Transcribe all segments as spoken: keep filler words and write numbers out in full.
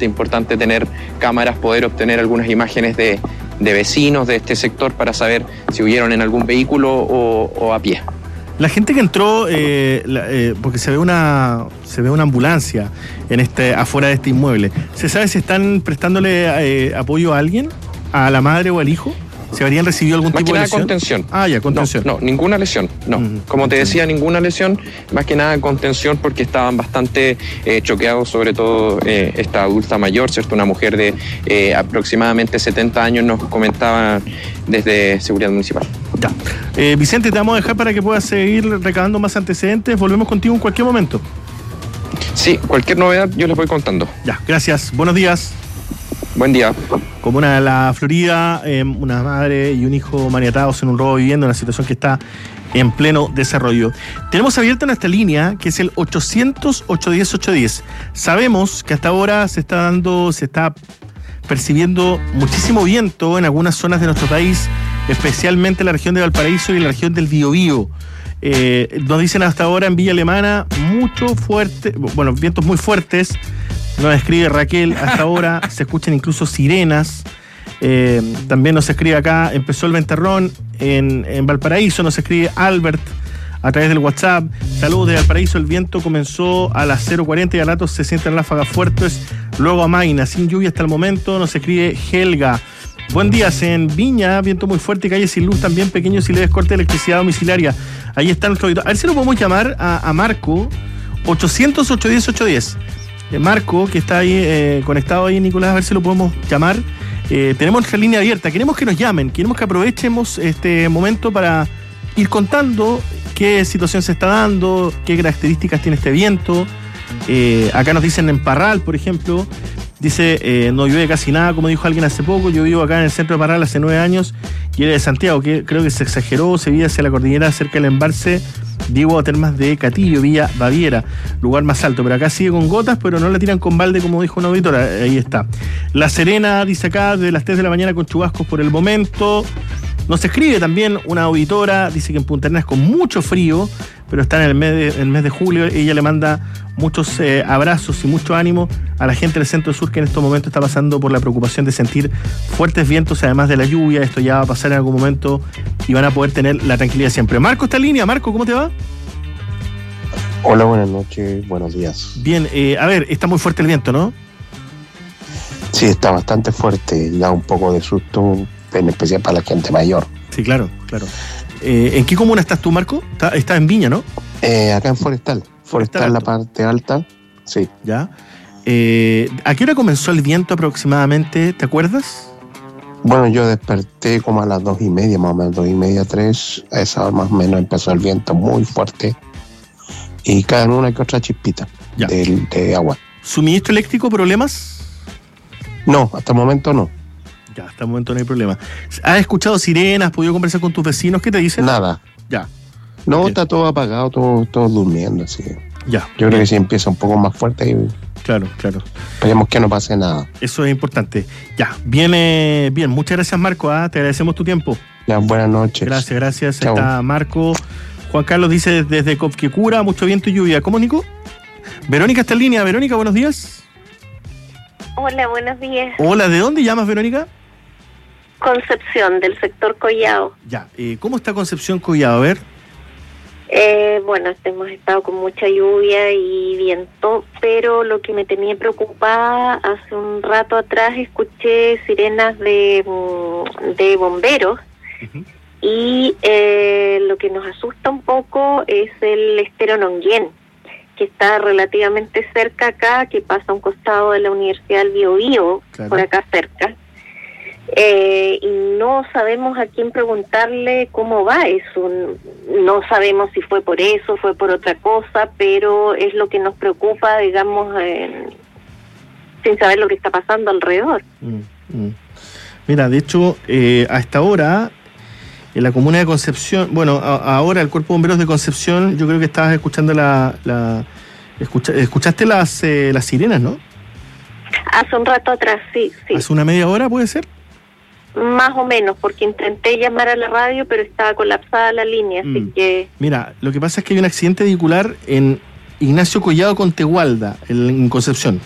bastante importante tener cámaras, poder obtener algunas imágenes de, de vecinos de este sector para saber si huyeron en algún vehículo o, o a pie. La gente que entró, eh, la, eh, porque se ve una se ve una ambulancia en este afuera de este inmueble, ¿se sabe si están prestándole eh, apoyo a alguien? ¿A la madre o al hijo? ¿Se habrían recibido algún más tipo que de nada lesión? Contención. Ah, ya, contención. No, no, ninguna lesión, no. Mm, Como te decía, ninguna lesión, más que nada contención porque estaban bastante eh, choqueados, sobre todo eh, esta adulta mayor, ¿cierto? Una mujer de eh, aproximadamente setenta años, nos comentaba desde Seguridad Municipal. Ya. Eh, Vicente, te vamos a dejar para que puedas seguir recabando más antecedentes. Volvemos contigo en cualquier momento. Sí, cualquier novedad yo les voy contando. Ya, gracias. Buenos días. Buen día. Comuna de la Florida, eh, una madre y un hijo maniatados en un robo de vivienda, una situación que está en pleno desarrollo. Tenemos abierta nuestra línea, que es el ochocientos, ochocientos diez, ochocientos diez. Sabemos que hasta ahora se está dando, se está percibiendo muchísimo viento en algunas zonas de nuestro país, especialmente en la región de Valparaíso y en la región del Biobío. Eh, nos dicen hasta ahora en Villa Alemana, mucho fuerte, bueno, vientos muy fuertes. Nos escribe Raquel, hasta ahora se escuchan incluso sirenas. Eh, también nos escribe acá, empezó el ventarrón en, en Valparaíso, nos escribe Albert a través del WhatsApp. Saludos de Valparaíso, el viento comenzó a las cero cuarenta y a ratos se sienten ráfagas fuertes. Luego Amaina, sin lluvia hasta el momento, nos escribe Helga. Buen día, en Viña, viento muy fuerte y calles sin luz, también pequeños y leves cortes de electricidad domiciliaria. Ahí está nuestro auditorio. A ver si lo podemos llamar a, a Marco, ochocientos, ochocientos diez, ochocientos diez. Marco, que está ahí eh, conectado ahí, Nicolás, a ver si lo podemos llamar. Eh, tenemos nuestra línea abierta, queremos que nos llamen, queremos que aprovechemos este momento para ir contando qué situación se está dando, qué características tiene este viento. Eh, acá nos dicen en Parral, por ejemplo, dice, eh, no llueve casi nada, como dijo alguien hace poco. Yo vivo acá en el centro de Parral hace nueve años y era de Santiago, que creo que se exageró, se veía hacia la cordillera cerca del embalse Diego a Termas de Catillo, Villa Baviera, lugar más alto, pero acá sigue con gotas, pero no la tiran con balde, como dijo una auditora. Ahí está. La Serena dice acá, de las tres de la mañana con chubascos por el momento. Nos escribe también una auditora, dice que en Punta Arenas con mucho frío, pero está en el mes de, en el mes de julio. Ella le manda muchos eh, abrazos y mucho ánimo a la gente del centro sur que en estos momentos está pasando por la preocupación de sentir fuertes vientos, además de la lluvia. Esto ya va a pasar en algún momento y van a poder tener la tranquilidad siempre. Marco está en línea. Marco, ¿cómo te va? Hola, buenas noches, buenos días. Bien, eh, a ver, está muy fuerte el viento, ¿no? Sí, está bastante fuerte, da un poco de susto, en especial para la gente mayor. Sí, claro, claro. Eh, ¿En qué comuna estás tú, Marco? Estás está en Viña, ¿no? Eh, acá en Forestal. Forestal, la parte alta, sí. Ya. Eh, ¿A qué hora comenzó el viento aproximadamente? ¿Te acuerdas? Bueno, yo desperté como a las dos y media, más o menos, dos y media, tres. A esa hora más o menos empezó el viento muy fuerte. Y caen una que otra chispita de, de agua. ¿Suministro eléctrico, problemas? No, hasta el momento no. Ya, hasta el momento no hay problema. ¿Has escuchado sirenas? ¿Has podido conversar con tus vecinos? ¿Qué te dicen? Nada. Ya. No, okay. Está todo apagado, todo, todo durmiendo, así. Ya. Yo creo que si empieza un poco más fuerte y... Claro, claro. Esperemos que no pase nada. Eso es importante. Ya, viene bien. Muchas gracias, Marco. ¿eh? Te agradecemos tu tiempo. Ya, buenas noches. Gracias, gracias. Chau. Está Marco. Juan Carlos dice desde Copquecura, mucho viento y lluvia. ¿Cómo, Nico? Verónica está en línea. Verónica, buenos días. Hola, buenos días. Hola, ¿de dónde llamas, Verónica? Concepción, del sector Collao. Ya, eh, ¿cómo está Concepción Collao? A ver. Eh, bueno, hemos estado con mucha lluvia y viento, pero lo que me tenía preocupada, hace un rato atrás escuché sirenas de, de bomberos. Uh-huh. Y eh, lo que nos asusta un poco es el estero Nonguén, que está relativamente cerca acá, que pasa a un costado de la Universidad del Biobío, claro. Por acá cerca. Eh, y no sabemos a quién preguntarle cómo va eso. No sabemos si fue por eso, fue por otra cosa, pero es lo que nos preocupa, digamos, eh, sin saber lo que está pasando alrededor. Mm, mm. Mira, de hecho, eh, a esta hora... En la comuna de Concepción, bueno, a, ahora el Cuerpo de Bomberos de Concepción, yo creo que estabas escuchando la... la escucha, escuchaste las eh, las sirenas, ¿no? Hace un rato atrás, sí, sí. ¿Hace una media hora, puede ser? Más o menos, porque intenté llamar a la radio, pero estaba colapsada la línea, mm. así que... Mira, lo que pasa es que hay un accidente vehicular en Ignacio Collado con Tegualda, en Concepción.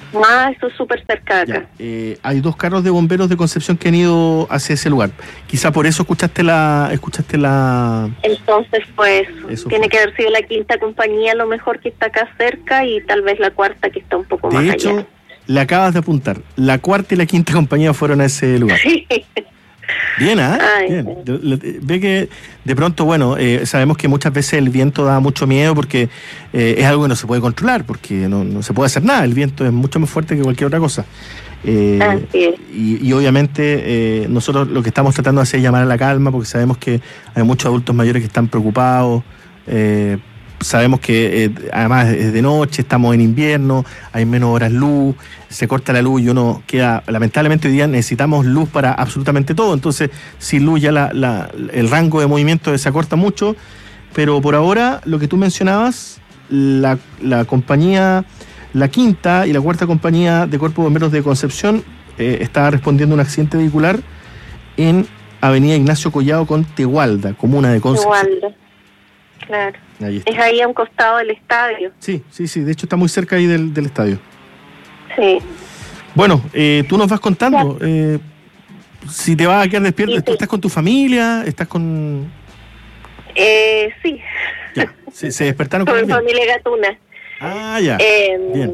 Ah, eso es súper cerca acá. Ya, eh, hay dos carros de bomberos de Concepción que han ido hacia ese lugar. Quizá por eso escuchaste la... escuchaste la. Entonces, pues, Eso tiene fue. que haber sido la quinta compañía, a lo mejor, que está acá cerca, y tal vez la cuarta, que está un poco más De hecho, allá. le acabas de apuntar. La cuarta y la quinta compañía fueron a ese lugar. Sí. Bien, ¿ah? Ay, Bien. Le- le- Ve que de pronto, bueno, eh, sabemos que muchas veces el viento da mucho miedo porque eh, es algo que no se puede controlar, porque no, no se puede hacer nada. El viento es mucho más fuerte que cualquier otra cosa. Eh, Así es. y, y obviamente eh, nosotros lo que estamos tratando de hacer es llamar a la calma, porque sabemos que hay muchos adultos mayores que están preocupados. eh, Sabemos que eh, además es de noche, estamos en invierno, hay menos horas luz, se corta la luz y uno queda, lamentablemente hoy día necesitamos luz para absolutamente todo, entonces sin luz ya la, la, el rango de movimiento se acorta mucho, pero por ahora lo que tú mencionabas, la, la compañía, la quinta y la cuarta compañía de Cuerpo de Bomberos de Concepción eh, estaba respondiendo a un accidente vehicular en Avenida Ignacio Collado con Tehualda, comuna de Concepción. Igual, claro. Ahí está. Es ahí a un costado del estadio. Sí, sí, sí, de hecho está muy cerca ahí del, del estadio. Sí. Bueno, eh, tú nos vas contando eh, si te vas a quedar despierto. Y ¿Tú te- estás con tu familia? ¿Estás con...? Eh, sí. Ya, se, se despertaron Con con mi el... familia Gatuna. Ah, ya, Eh, bien.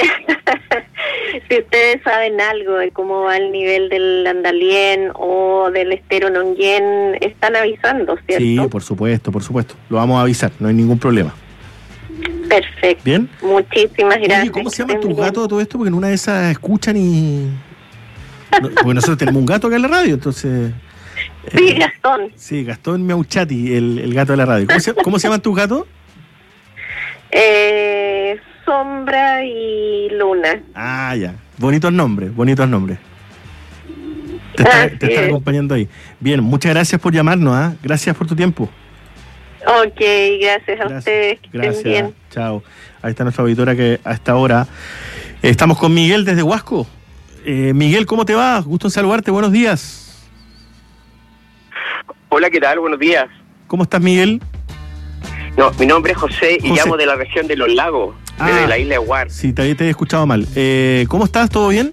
Si ustedes saben algo de cómo va el nivel del Andalién o del estero Nonguén, están avisando, ¿cierto? Sí, por supuesto, por supuesto. Lo vamos a avisar, no hay ningún problema. Perfecto. ¿Bien? Muchísimas gracias. Oye, ¿cómo se llaman Que tus estén bien. gatos de todo esto? Porque en una de esas escuchan y... No, porque nosotros tenemos un gato acá en la radio, entonces... Sí, eh, Gastón. sí, Gastón Miauchati, el, el gato de la radio. ¿Cómo se, cómo se llaman tus gatos? Eh, Sombra y Luna. Ah, ya. Bonitos nombres, bonitos nombres. Te está, Así te están es. acompañando ahí. Bien, muchas gracias por llamarnos, ¿ah? Gracias por tu tiempo. Ok, gracias a ustedes. Que Gracias. estén bien. Chao. Ahí está nuestra auditora que a esta hora eh, estamos con Miguel desde Huasco. Eh, Miguel, ¿cómo te va? Gusto en saludarte. Buenos días. Hola, ¿qué tal? Buenos días. ¿Cómo estás, Miguel? No, mi nombre es José y José. llamo de la región de Los Lagos, Ah. desde la isla de Guar. Sí, te, te he escuchado mal. Eh, ¿Cómo estás? ¿Todo bien?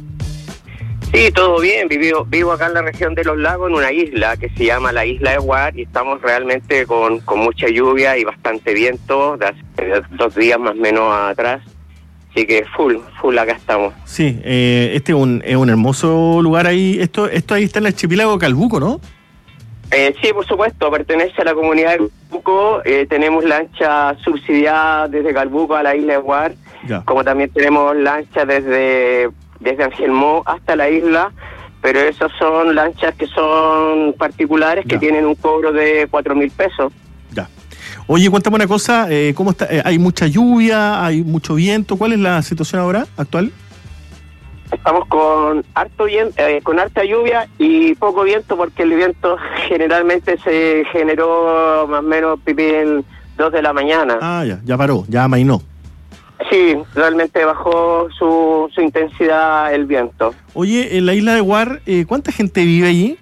Sí, todo bien. Vivo, vivo acá en la región de Los Lagos, en una isla que se llama la isla de Guar, y estamos realmente con, con mucha lluvia y bastante viento, de hace dos días más o menos atrás. Así que full, full acá estamos. Sí, eh, este es un, es un hermoso lugar ahí. Esto, esto ahí está en el archipiélago Calbuco, ¿no? Eh, sí, por supuesto, pertenece a la comunidad de Calbuco. Eh, tenemos lancha subsidiada desde Calbuco a la isla de Guar, Ya. como también tenemos lanchas desde, desde Angelmó hasta la isla, pero esas son lanchas que son particulares, Ya. que tienen un cobro de cuatro mil pesos. Ya. Oye, cuéntame una cosa, eh, ¿cómo está? Eh, ¿Hay mucha lluvia? ¿Hay mucho viento? ¿Cuál es la situación ahora, actual? Estamos con harto viento, eh, con harta lluvia y poco viento, porque el viento generalmente se generó más o menos pipín dos de la mañana. Ah, ya, ya paró, ya amainó. Sí, realmente bajó su, su intensidad el viento. Oye, en la isla de Guar, eh, ¿cuánta gente vive allí?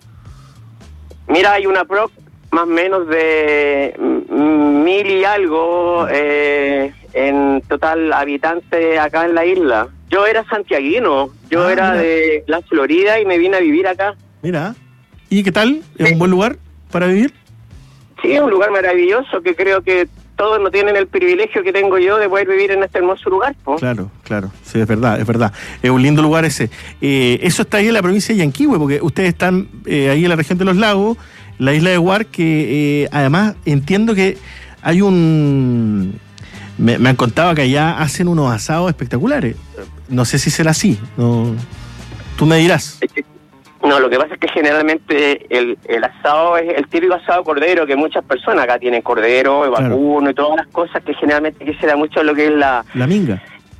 Mira, hay una proc más o menos de mm, mil y algo eh, en total habitantes acá en la isla. Yo era santiaguino, yo Ah, era mira. de la Florida y me vine a vivir acá. Mira, ¿y qué tal? ¿Es Sí. un buen lugar para vivir? Sí, es un lugar maravilloso que creo que todos no tienen el privilegio que tengo yo de poder vivir en este hermoso lugar, ¿no? Claro, claro, sí, es verdad, es verdad. Es un lindo lugar ese. Eh, eso está ahí en la provincia de Yanquihue, porque ustedes están eh, ahí en la región de los lagos, la isla de Guar, que eh, además entiendo que hay un... Me, me han contado que allá hacen unos asados espectaculares. No sé si será así, no, tú me dirás. No, lo que pasa es que generalmente el, el asado es el típico asado cordero, que muchas personas acá tienen cordero, Claro. vacuno y todas las cosas que generalmente quisiera mucho lo que es la... La minga.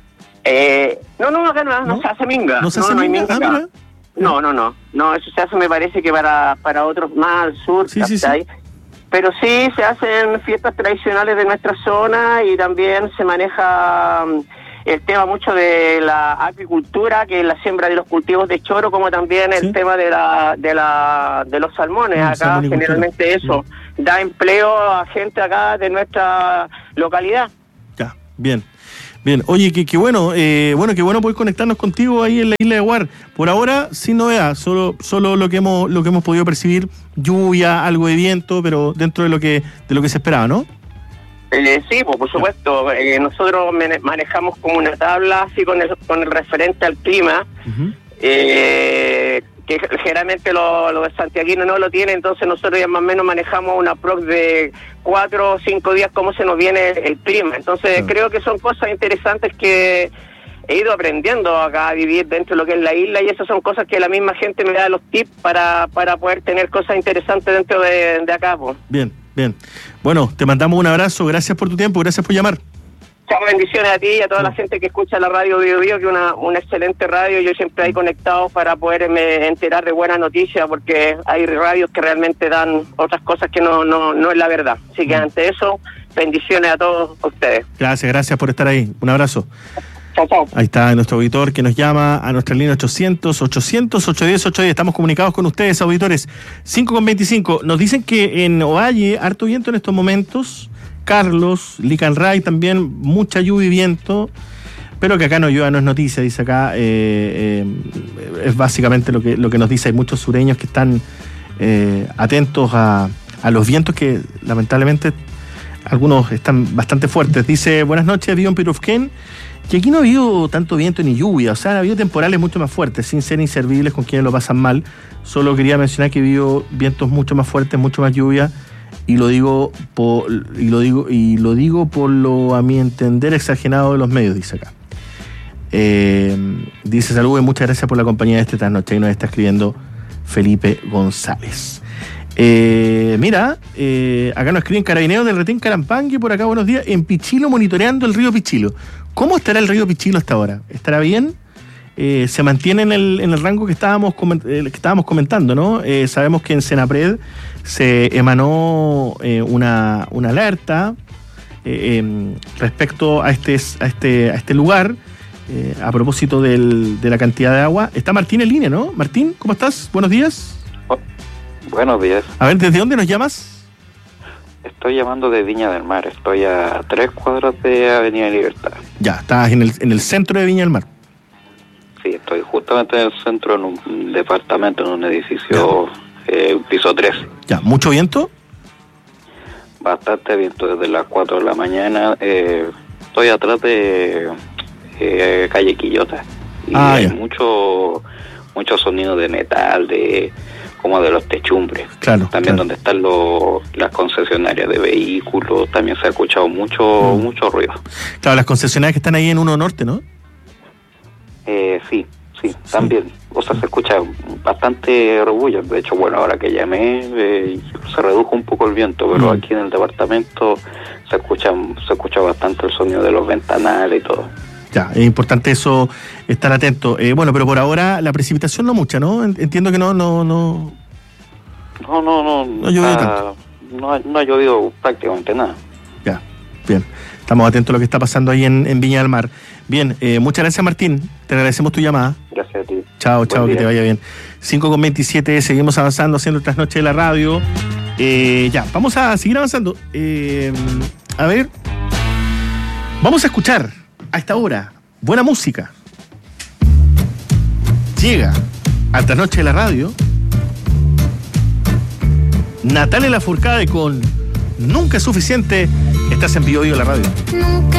Eh, no, no, acá no, no, ¿No? se hace minga. ¿No se hace hay minga? Ah, acá. mira. No, no, no. No, eso se hace, me parece que para, para otros más al sur, Sí, sí, sí. ¿cachai? Pero sí, se hacen fiestas tradicionales de nuestra zona y también se maneja mm, el tema mucho de la apicultura, que es la siembra de los cultivos de choro, como también el Sí. tema de la de la de los salmones. Mm, Acá salmonicultura. generalmente eso da empleo a gente acá de nuestra localidad. Ya, bien. Bien, oye, qué, qué bueno, eh, bueno, qué bueno poder conectarnos contigo ahí en la isla de Guar. Por ahora, sin novedad, solo, solo lo que hemos, lo que hemos podido percibir, lluvia, algo de viento, pero dentro de lo que, de lo que se esperaba, ¿no? Eh, sí, pues, por supuesto. Eh, nosotros manejamos como una tabla así con el, con el referente al clima. Uh-huh. Eh, que generalmente los lo de santiaguinos no lo tienen, entonces nosotros ya más o menos manejamos una prox de cuatro o cinco días cómo se nos viene el, el clima. Entonces uh-huh. creo que son cosas interesantes que he ido aprendiendo acá a vivir dentro de lo que es la isla, y esas son cosas que la misma gente me da los tips para, para poder tener cosas interesantes dentro de, de acá. Pues. Bien, bien. Bueno, te mandamos un abrazo, gracias por tu tiempo, gracias por llamar. Chao, bendiciones a ti y a toda la gente que escucha la radio Bio Bio, que es una, una excelente radio. Yo siempre ahí conectado para poderme enterar de buenas noticias, porque hay radios que realmente dan otras cosas que no, no, no es la verdad. Así que ante eso, bendiciones a todos ustedes. Gracias, gracias por estar ahí. Un abrazo. Chao, chao. Ahí está nuestro auditor que nos llama a nuestra línea ochocientos, ochocientos, ochocientos diez, ochocientos diez. Estamos comunicados con ustedes, auditores. cinco con veinticinco. Nos dicen que en Ovalle, harto viento en estos momentos. Carlos, Licanray también, mucha lluvia y viento, pero que acá no llueva, no es noticia, dice acá. Eh, eh, es básicamente lo que, lo que nos dice. Hay muchos sureños que están eh, atentos a, a los vientos que lamentablemente algunos están bastante fuertes. Dice, buenas noches, vivo en Pirufquén, que aquí no ha habido tanto viento ni lluvia, o sea, ha habido temporales mucho más fuertes, sin ser inservibles con quienes lo pasan mal. Solo quería mencionar que ha habido vientos mucho más fuertes, mucho más lluvia. Y lo digo por, y lo digo y lo digo por lo a mi entender exagerado de los medios, dice acá. Eh, dice saludos y muchas gracias por la compañía de esta noche. Y nos está escribiendo Felipe González. Eh, mira, eh, acá nos escriben Carabineros del Retén Carampangui, por acá, buenos días, en Pichilo monitoreando el río Pichilo. ¿Cómo estará el río Pichilo hasta ahora? ¿Estará bien? Eh, se mantiene en el, en el rango que estábamos, coment- eh, que estábamos comentando, ¿no? Eh, sabemos que en Senapred se emanó eh, una, una alerta eh, eh, respecto a este, a este, a este lugar, eh, a propósito del, de la cantidad de agua. Está Martín en línea, ¿no? Martín, ¿cómo estás? Buenos días. Oh, buenos días. A ver, ¿desde dónde nos llamas? Estoy llamando de Viña del Mar, estoy a tres cuadras de Avenida Libertad. Ya, estás en el, en el centro de Viña del Mar. Sí, estoy justamente en el centro, en un departamento, en un edificio, eh, piso tres. Ya, ¿mucho viento? Bastante viento desde las cuatro de la mañana. Eh, estoy atrás de eh, calle Quillota. Y ah, hay ya. mucho, mucho sonido de metal, de como de los techumbres. Claro. También claro. donde están los, las concesionarias de vehículos, también se ha escuchado mucho, mm. mucho ruido. Claro, las concesionarias que están ahí en uno Norte, ¿no? Eh, sí, sí, también. O sea, se escucha bastante rebullo. De hecho, bueno, ahora que llamé, eh, se redujo un poco el viento, pero mm. aquí en el departamento se escucha, se escucha bastante el sonido de los ventanales y todo. Ya, es importante eso, estar atento. Eh, bueno, pero por ahora la precipitación no mucha, ¿no? Entiendo que no, no, no. No, no, no. No ha llovido está, tanto. No ha, no ha llovido prácticamente nada. Ya, bien. Estamos atentos a lo que está pasando ahí en, en Viña del Mar. Bien, eh, muchas gracias, Martín. Te agradecemos tu llamada. Gracias a ti. Chao, Buen chao, día. que te vaya bien. cinco con veintisiete, seguimos avanzando, haciendo otras noches de la radio. Eh, ya, vamos a seguir avanzando. Eh, a ver, vamos a escuchar a esta hora buena música. Llega a esta noche de la radio Natalia Lafourcade con Nunca es suficiente. Estás en Bio Bio la radio.